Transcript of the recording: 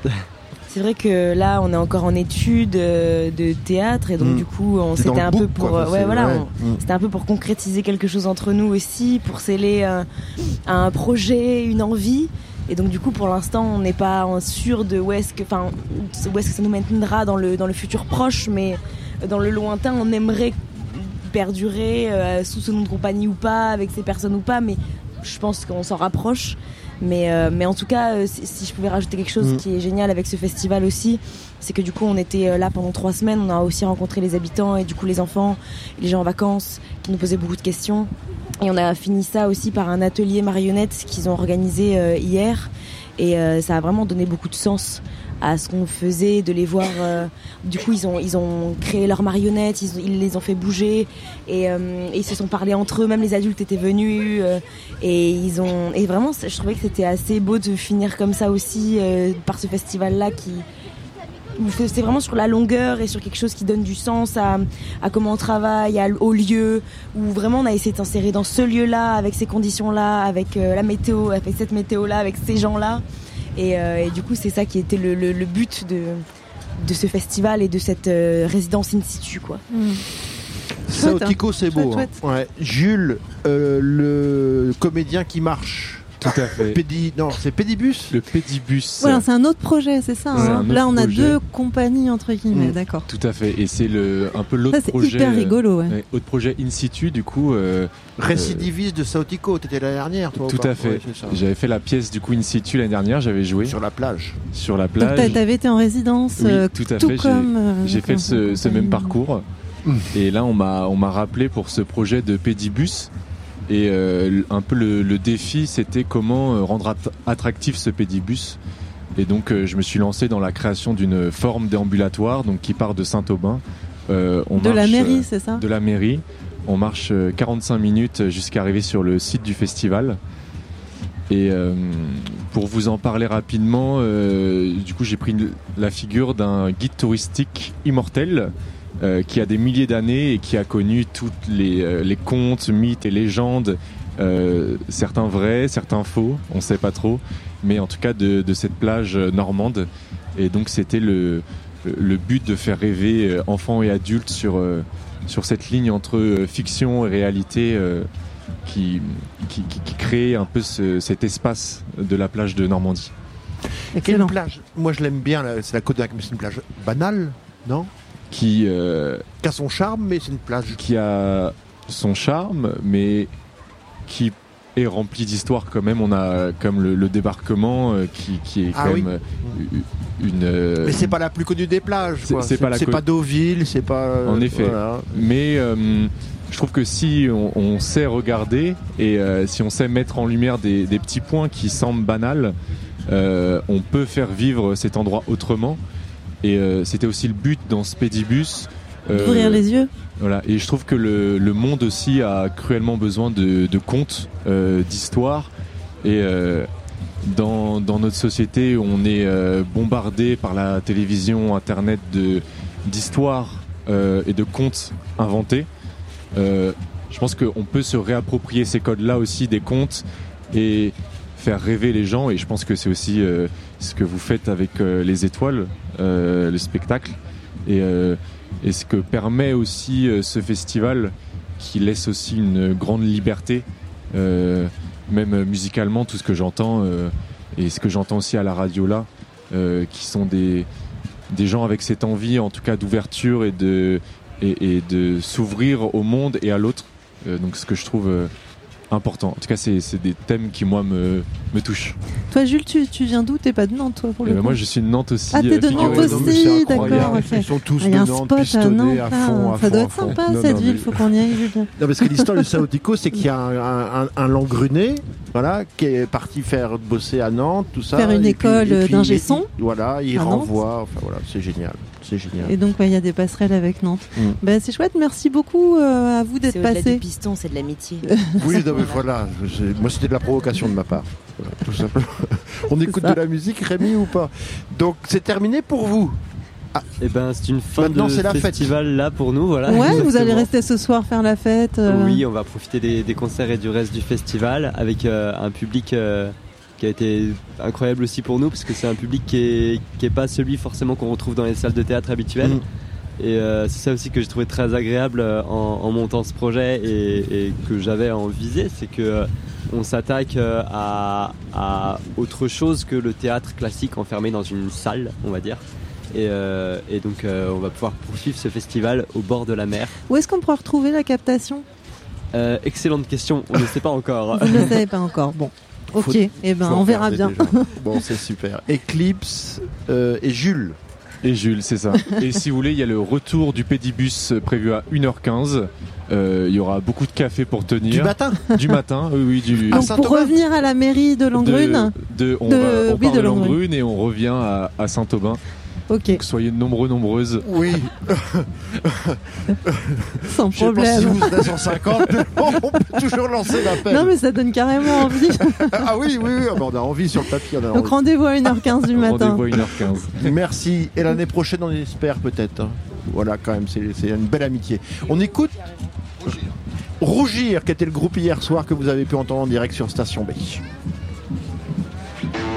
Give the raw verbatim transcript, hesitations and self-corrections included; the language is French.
C'est vrai que là, on est encore en études euh, de théâtre et donc mmh. du coup, on c'est c'était un book, peu pour, quoi, euh, ouais, voilà, ouais. on, mmh. c'était un peu pour concrétiser quelque chose entre nous aussi, pour sceller un, un projet, une envie. Et donc du coup, pour l'instant, on n'est pas sûr de où est-ce que, enfin, où est-ce que ça nous mènera dans le dans le futur proche, mais dans le lointain, on aimerait perdurer euh, sous ce nom de compagnie ou pas, avec ces personnes ou pas, mais je pense qu'on s'en rapproche. Mais, euh, mais en tout cas, euh, si, si je pouvais rajouter quelque chose mmh. qui est génial avec ce festival aussi, c'est que du coup on était là pendant trois semaines, on a aussi rencontré les habitants et du coup les enfants, les gens en vacances qui nous posaient beaucoup de questions. Et on a fini ça aussi par un atelier marionnette qu'ils ont organisé euh, hier. Et euh, ça a vraiment donné beaucoup de sens à ce qu'on faisait, de les voir. Euh, du coup, ils ont ils ont créé leurs marionnettes, ils, ils les ont fait bouger et, euh, et ils se sont parlé entre eux. Même les adultes étaient venus euh, et ils ont et vraiment, je trouvais que c'était assez beau de finir comme ça aussi euh, par ce festival-là qui. C'est vraiment sur la longueur et sur quelque chose qui donne du sens à, à comment on travaille, à, au lieu, où vraiment on a essayé de s'insérer dans ce lieu-là, avec ces conditions-là, avec euh, la météo, avec cette météo-là, avec ces gens-là. Et, euh, et du coup, c'est ça qui était le, le, le but de, de ce festival et de cette euh, résidence in situ, quoi. Mmh. Saotico, c'est beau. Chouette, hein. Ouais. Jules, euh, le comédien qui marche. Tout à fait. Pédi... Non, c'est Pédibus. Le Pédibus. Voilà, c'est un autre projet, c'est ça. Hein. Là, on a projet. deux compagnies entre guillemets, mmh. d'accord. Tout à fait. Et c'est le un peu l'autre ça, c'est projet. Hyper rigolo, ouais. Euh, autre projet in situ, du coup. Euh, Récidiviste euh, de Saotico. T'étais l'année dernière, toi. Tout à fait. Ouais, j'avais fait la pièce du coup in situ l'année dernière. J'avais joué sur la plage. Sur la plage. Donc t'avais été en résidence. Oui, euh, tout à tout fait. Comme, euh, j'ai, j'ai fait ce, ce même parcours. Mmh. Et là, on m'a on m'a rappelé pour ce projet de Pédibus. Et euh, un peu le, le défi, c'était comment rendre at- attractif ce pédibus. Et donc, euh, je me suis lancé dans la création d'une forme déambulatoire, donc qui part de Saint-Aubin. Euh, on de marche, la mairie, euh, c'est ça ? De la mairie. On marche euh, quarante-cinq minutes jusqu'à arriver sur le site du festival. Et euh, pour vous en parler rapidement, euh, du coup, j'ai pris la figure d'un guide touristique immortel. Euh, qui a des milliers d'années et qui a connu toutes les, euh, les contes, mythes et légendes, euh, certains vrais, certains faux, on ne sait pas trop, mais en tout cas de, de cette plage normande. Et donc c'était le, le but de faire rêver enfants et adultes sur, euh, sur cette ligne entre fiction et réalité euh, qui, qui, qui, qui crée un peu ce, cet espace de la plage de Normandie. Quelle plage ? Moi je l'aime bien, c'est la Côte d'Arc, mais c'est une plage banale, non ? Qui, euh, qui a son charme, mais c'est une plage. Qui a son charme, mais qui est remplie d'histoire quand même. On a comme le, le débarquement euh, qui, qui est ah quand oui. même une. une euh, mais c'est pas la plus connue des plages. C'est, quoi. c'est, c'est pas la c'est co- pas Deauville, c'est pas. Euh, en effet. Voilà. Mais euh, je trouve que si on, on sait regarder et euh, si on sait mettre en lumière des, des petits points qui semblent banals, euh, on peut faire vivre cet endroit autrement. Et euh, c'était aussi le but dans ce pédibus. Euh, D'ouvrir les yeux. Voilà. Et je trouve que le, le monde aussi a cruellement besoin de, de contes, euh, d'histoires. Et euh, dans, dans notre société, on est euh, bombardé par la télévision, Internet, de, d'histoires euh, et de contes inventés. Euh, je pense qu'on peut se réapproprier ces codes-là aussi des contes et faire rêver les gens. Et je pense que c'est aussi euh, ce que vous faites avec euh, les étoiles. Euh, le spectacle et, euh, et ce que permet aussi euh, ce festival qui laisse aussi une grande liberté euh, même musicalement, tout ce que j'entends euh, et ce que j'entends aussi à la radio là euh, qui sont des, des gens avec cette envie en tout cas d'ouverture et de, et, et de s'ouvrir au monde et à l'autre euh, donc ce que je trouve euh, important. En tout cas, c'est, c'est des thèmes qui, moi, me, me touchent. Toi, Jules, tu, tu viens d'où ? T'es pas de Nantes, toi, pour le euh, coup ? Moi, je suis de Nantes aussi. Ah, t'es de Nantes euh, aussi, d'accord. Okay. Ils sont tous ah, de Nantes, pistonnés à fond, à Ça fond, doit à être fond. sympa, non, cette non, ville, mais... faut qu'on y aille, Julien. Non, parce que l'histoire du Saotico, c'est qu'il y a un, un, un Langruné, voilà, qui est parti faire bosser à Nantes, tout ça. Faire une et école puis, et puis, d'ingé son. Voilà, il renvoie, enfin voilà, c'est génial. C'est génial. Et donc, il ouais, y a des passerelles avec Nantes. Mm. Ben, c'est chouette, merci beaucoup euh, à vous d'être c'est passé. C'est au-delà du piston, c'est de l'amitié. Oui, non, mais voilà, c'est... moi c'était de la provocation de ma part. Voilà, tout simplement. On c'est écoute ça. de la musique, Rémi, ou pas ? Donc, c'est terminé pour vous. Ah. Et ben c'est une fin Maintenant, de c'est la festival fête. Là pour nous, voilà. Ouais, exactement. vous allez rester ce soir faire la fête. Euh... Oui, on va profiter des, des concerts et du reste du festival avec euh, un public euh, qui a été incroyable aussi pour nous parce que c'est un public qui est, qui est pas celui forcément qu'on retrouve dans les salles de théâtre habituelles. Mmh. Et euh, c'est ça aussi que j'ai trouvé très agréable en, en montant ce projet et, et que j'avais en visée, c'est que euh, on s'attaque à, à autre chose que le théâtre classique enfermé dans une salle, on va dire. Et, euh, et donc euh, on va pouvoir poursuivre ce festival au bord de la mer. Où est-ce qu'on pourra retrouver la captation ? euh, Excellente question, on ne sait pas encore. Vous ne le savez pas encore, bon. Ok, faut, eh ben, on verra bien. Bon, c'est super. Eclipse euh, et Jules. Et Jules, c'est ça. Et si vous voulez, il y a le retour du Pédibus prévu à une heure quinze. Euh, il y aura beaucoup de café pour tenir. Du matin Du matin, oui, oui. Du... Donc pour revenir à la mairie de Langrune de, de, On, de, va, on oui, part de de Langrune et on revient à, à Saint-Aubin. Ok. Donc soyez nombreux, nombreuses. Oui. Sans Je problème. sais pas si vous êtes à cent cinquante, on peut toujours lancer l'appel. Non mais ça donne carrément envie. Ah oui, oui, oui. On a envie sur le papier. On a Donc envie. rendez-vous à une heure quinze du matin. Rendez-vous à une heure quinze. Merci. Et l'année prochaine, on espère peut-être. Hein. Voilà, quand même, c'est, c'est une belle amitié. On écoute Rougir. Rougir, qui était le groupe hier soir que vous avez pu entendre en direct sur Station B.